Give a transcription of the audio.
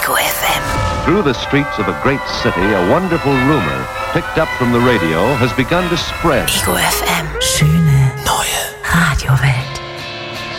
Ego FM. Through the streets of a great city, a wonderful rumor, picked up from the radio, has begun to spread. Ego FM. Schöne neue Radiowelt.